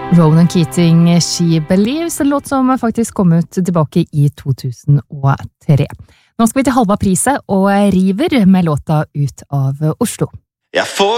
Ronan Keating, She Believes, en låt som faktisk kom ut tilbake i 2003. Nå skal vi til Halva Priset og River med låta Ut av Oslo. Jeg får